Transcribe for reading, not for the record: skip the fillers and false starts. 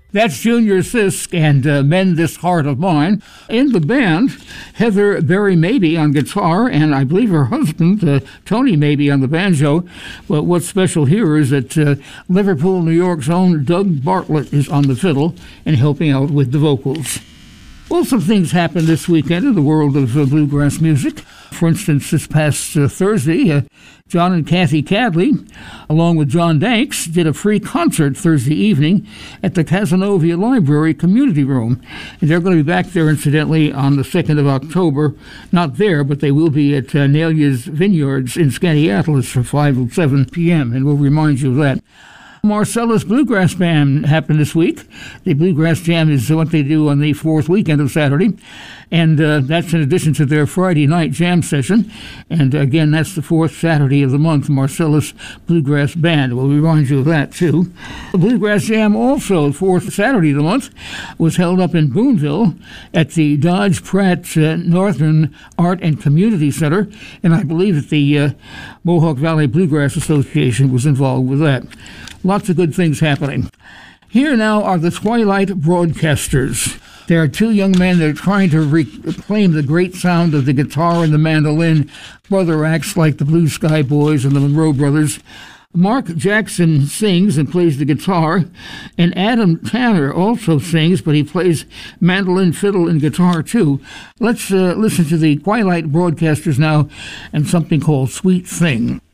That's Junior Sisk and Mend This Heart of Mine. In the band, Heather Berry Maybe on guitar, and I believe her husband, Tony Maybe, on the banjo. But what's special here is that Liverpool, New York's own Doug Bartlett is on the fiddle and helping out with the vocals. Well, some things happened this weekend in the world of bluegrass music. For instance, this past Thursday, John and Kathy Cadley, along with John Danks, did a free concert Thursday evening at the Cazenovia Library Community Room. And they're going to be back there, incidentally, on the 2nd of October. Not there, but they will be at Nalia's Vineyards in Skaneateles from 5 to 7 p.m., and we'll remind you of that. Marcellus Bluegrass Band happened this week. The Bluegrass Jam is what they do on the fourth weekend of Saturday, and that's in addition to their Friday night jam session. And again, that's the fourth Saturday of the month, Marcellus Bluegrass Band. We'll remind you of that, too. The Bluegrass Jam, also the fourth Saturday of the month, was held up in Boonville at the Dodge Pratt Northern Art and Community Center, and I believe that the Mohawk Valley Bluegrass Association was involved with that. Lots of good things happening. Here now are the Twilight Broadcasters. There are two young men that are trying to reclaim the great sound of the guitar and the mandolin, brother acts like the Blue Sky Boys and the Monroe Brothers. Mark Jackson sings and plays the guitar, and Adam Tanner also sings, but he plays mandolin, fiddle, and guitar too. Let's listen to the Twilight Broadcasters now and something called Sweet Thing.